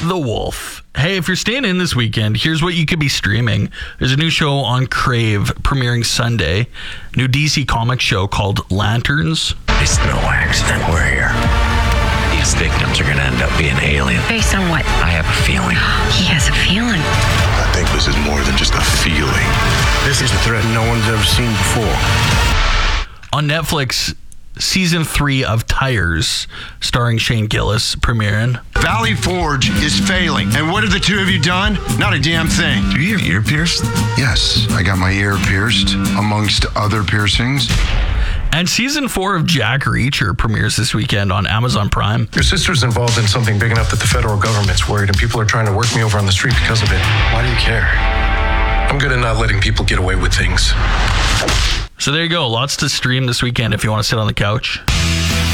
the Wolf. Hey, if you're staying in this weekend, here's what you could be streaming. There's a new show on Crave premiering Sunday. New DC Comics show called Lanterns. It's no accident we're here. These victims are going to end up being alien. Based on what? I have a feeling. He has a feeling. I think this is more than just a feeling. This is a threat no one's ever seen before. On Netflix, Season 3 of Tires, starring Shane Gillis, premiering. Valley Forge is failing. And what have the two of you done? Not a damn thing. Do you have your ear pierced? Yes, I got my ear pierced, amongst other piercings. And Season 4 of Jack Reacher premieres this weekend on Amazon Prime. Your sister's involved in something big enough that the federal government's worried and people are trying to work me over on the street because of it. Why do you care? I'm good at not letting people get away with things. So there you go. Lots to stream this weekend if you want to sit on the couch.